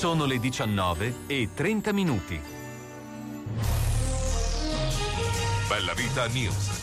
Sono le 19:30. Bella Vita News.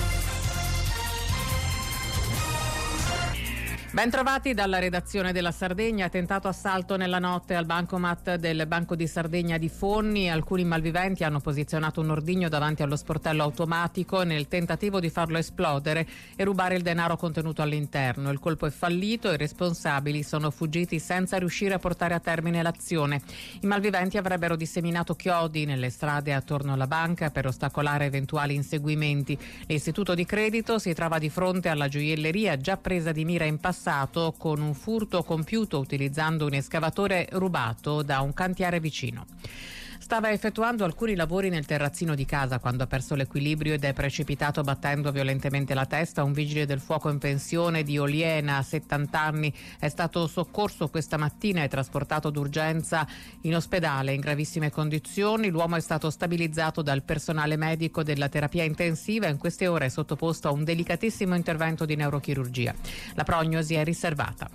Ben trovati dalla redazione della Sardegna. Tentato assalto nella notte al bancomat del Banco di Sardegna di Fonni. Alcuni malviventi hanno posizionato un ordigno davanti allo sportello automatico nel tentativo di farlo esplodere e rubare il denaro contenuto all'interno. Il colpo è fallito e i responsabili sono fuggiti senza riuscire a portare a termine l'azione. I malviventi avrebbero disseminato chiodi nelle strade attorno alla banca per ostacolare eventuali inseguimenti. L'istituto di credito si trova di fronte alla gioielleria già presa di mira in passato con un furto compiuto utilizzando un escavatore rubato da un cantiere vicino. Stava effettuando alcuni lavori nel terrazzino di casa quando ha perso l'equilibrio ed è precipitato battendo violentemente la testa. Un vigile del fuoco in pensione di Oliena, 70 anni, è stato soccorso questa mattina e trasportato d'urgenza in ospedale in gravissime condizioni. L'uomo è stato stabilizzato dal personale medico della terapia intensiva e in queste ore è sottoposto a un delicatissimo intervento di neurochirurgia. La prognosi è riservata.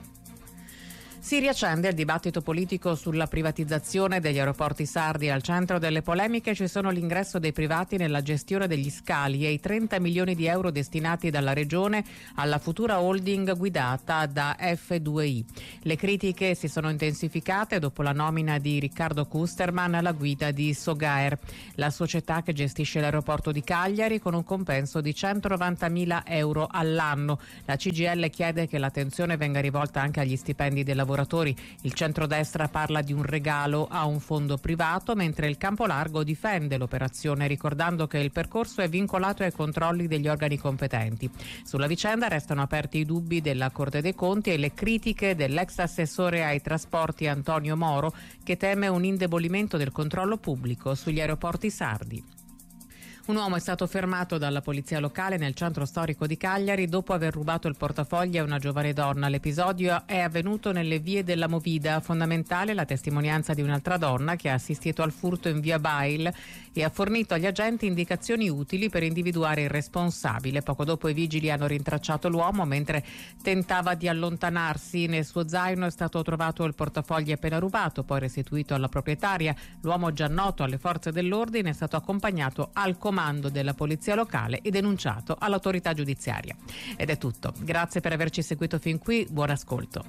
Si riaccende il dibattito politico sulla privatizzazione degli aeroporti sardi. Al centro delle polemiche ci sono l'ingresso dei privati nella gestione degli scali e i 30 milioni di euro destinati dalla regione alla futura holding guidata da F2I. Le critiche si sono intensificate dopo la nomina di Riccardo Kusterman alla guida di Sogaer, la società che gestisce l'aeroporto di Cagliari, con un compenso di 190.000 euro all'anno. La CGIL chiede che l'attenzione venga rivolta anche agli stipendi dei lavoratori. Il centrodestra parla di un regalo a un fondo privato, mentre il Campolargo difende l'operazione, ricordando che il percorso è vincolato ai controlli degli organi competenti. Sulla vicenda restano aperti i dubbi della Corte dei Conti e le critiche dell'ex assessore ai trasporti Antonio Moro, che teme un indebolimento del controllo pubblico sugli aeroporti sardi. Un uomo è stato fermato dalla polizia locale nel centro storico di Cagliari dopo aver rubato il portafoglio a una giovane donna. L'episodio è avvenuto nelle vie della Movida. Fondamentale la testimonianza di un'altra donna che ha assistito al furto in via Bail e ha fornito agli agenti indicazioni utili per individuare il responsabile. Poco dopo i vigili hanno rintracciato l'uomo mentre tentava di allontanarsi. Nel suo zaino è stato trovato il portafoglio appena rubato, poi restituito alla proprietaria. L'uomo, già noto alle forze dell'ordine, è stato accompagnato al comando della polizia locale e denunciato all'autorità giudiziaria. Ed è tutto. Grazie per averci seguito fin qui. Buon ascolto.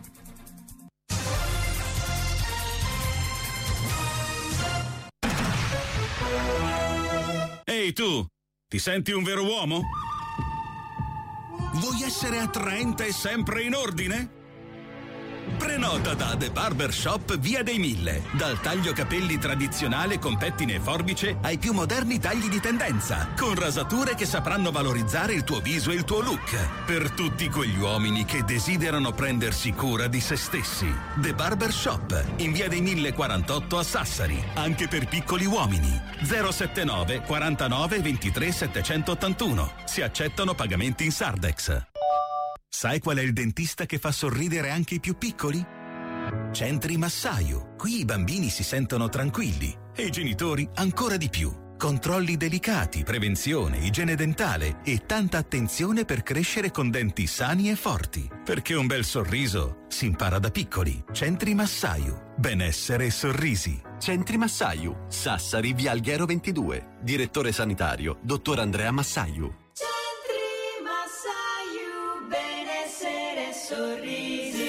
Ehi tu, ti senti un vero uomo? Vuoi essere attraente e sempre in ordine? Prenota da The Barber Shop Via dei Mille. Dal taglio capelli tradizionale con pettine e forbice ai più moderni tagli di tendenza, con rasature che sapranno valorizzare il tuo viso e il tuo look. Per tutti quegli uomini che desiderano prendersi cura di se stessi. The Barber Shop in Via dei Mille 48 a Sassari. Anche per piccoli uomini. 079 49 23 781. Si accettano pagamenti in Sardex. Sai qual è il dentista che fa sorridere anche i più piccoli? Centri Massaio. Qui i bambini si sentono tranquilli e i genitori ancora di più. Controlli delicati, prevenzione, igiene dentale e tanta attenzione per crescere con denti sani e forti. Perché un bel sorriso si impara da piccoli. Centri Massaio. Benessere e sorrisi. Centri Massaio. Sassari, Via Alghero 22. Direttore sanitario, dottor Andrea Massaio. Sorrisi.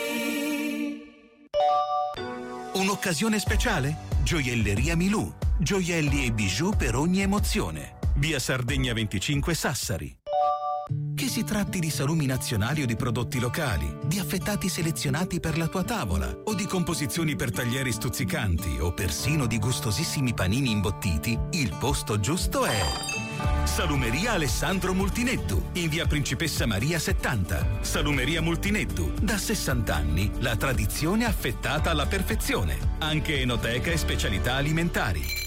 Un'occasione speciale? Gioielleria Milù. Gioielli e bijou per ogni emozione. Via Sardegna 25 Sassari. Che si tratti di salumi nazionali o di prodotti locali, di affettati selezionati per la tua tavola o di composizioni per taglieri stuzzicanti o persino di gustosissimi panini imbottiti, il posto giusto è Salumeria Alessandro Multineddu in via Principessa Maria 70. Salumeria Multineddu, da 60 anni la tradizione affettata alla perfezione, anche enoteca e specialità alimentari.